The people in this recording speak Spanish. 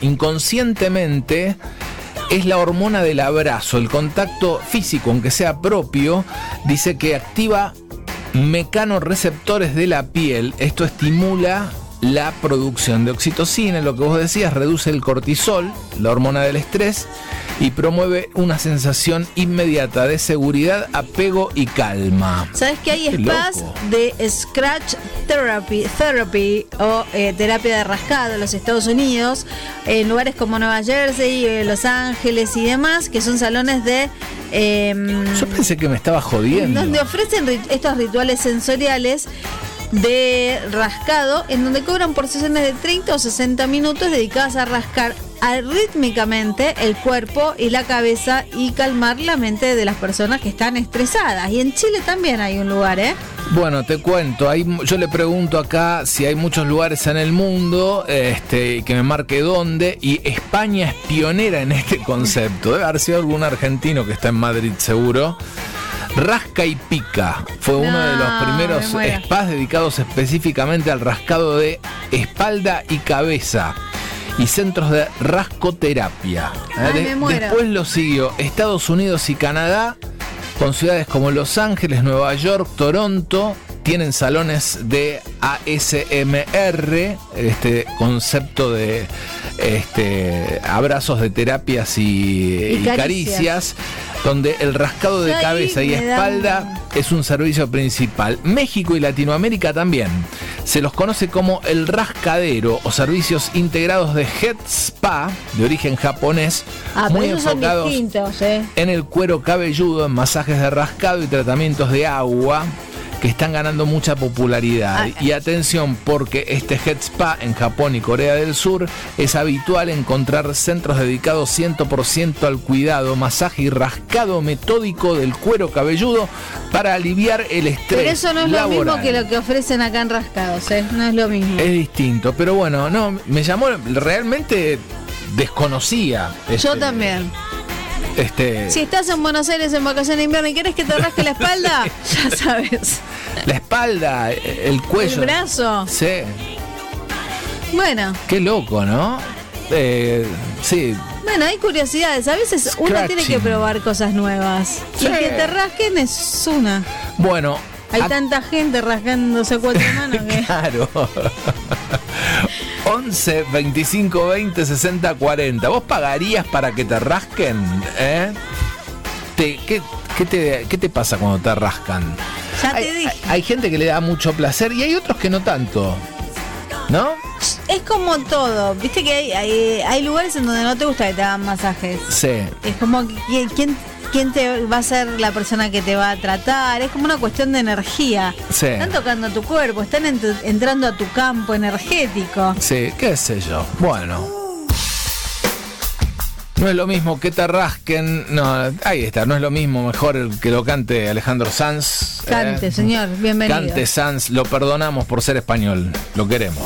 inconscientemente es la hormona del abrazo, el contacto físico, aunque sea propio, dice que activa mecanorreceptores de la piel. Esto estimula la producción de oxitocina, lo que vos decías, reduce el cortisol, la hormona del estrés, y promueve una sensación inmediata de seguridad, apego y calma. ¿Sabes que hay spas de scratch therapy o terapia de rascado en los Estados Unidos, en lugares como Nueva Jersey, Los Ángeles y demás, que son salones de... Yo pensé que me estaba jodiendo. Donde ofrecen estos rituales sensoriales de rascado, en donde cobran por sesiones de 30 o 60 minutos dedicadas a rascar rítmicamente el cuerpo y la cabeza y calmar la mente de las personas que están estresadas. Y en Chile también hay un lugar, ¿eh? Bueno, te cuento, yo le pregunto acá si hay muchos lugares en el mundo, que me marque dónde, y España es pionera en este concepto. Debe haber sido algún argentino que está en Madrid seguro. Rasca y Pica fue uno de los primeros spas dedicados específicamente al rascado de espalda y cabeza y centros de rascoterapia. Después lo siguió Estados Unidos y Canadá, con ciudades como Los Ángeles, Nueva York, Toronto. Tienen salones de ASMR, este concepto de abrazos de terapias y caricias, donde el rascado de cabeza y espalda es un servicio principal. México y Latinoamérica también. Se los conoce como el rascadero o servicios integrados de Head Spa, de origen japonés, muy enfocados en el cuero cabelludo, en masajes de rascado y tratamientos de agua, que están ganando mucha popularidad. Y atención, porque este Head Spa en Japón y Corea del Sur es habitual encontrar centros dedicados 100% al cuidado, masaje y rascado metódico del cuero cabelludo para aliviar el estrés. Pero eso no es laboral. Lo mismo que lo que ofrecen acá en Rascados, ¿eh? No es lo mismo. Es distinto, pero bueno, no, me llamó, realmente desconocía. Yo también. Si estás en Buenos Aires en vacaciones de invierno y quieres que te rasque la espalda, ya sabes. La espalda, el cuello. El brazo. Sí. Bueno. Qué loco, ¿no? Sí. Bueno, hay curiosidades. A veces uno tiene que probar cosas nuevas. Sí. Y que te rasquen es una. Bueno. Hay tanta gente rascándose a cuatro manos que... Claro. 11 25 20 60 40. ¿Vos pagarías para que te rasquen? ¿Qué te pasa cuando te rascan? Ya te dije. Hay gente que le da mucho placer y hay otros que no tanto, ¿no? Es como todo. Viste que hay lugares en donde no te gusta que te hagan masajes. Sí. Es como que ¿quién te va a ser la persona que te va a tratar? Es como una cuestión de energía. Sí. Están tocando tu cuerpo, están entrando a tu campo energético. Sí, qué sé yo. Bueno. No es lo mismo que te rasquen. No, ahí está, no es lo mismo. Mejor que lo cante Alejandro Sanz. Cante, señor, bienvenido. Cante Sanz, lo perdonamos por ser español. Lo queremos.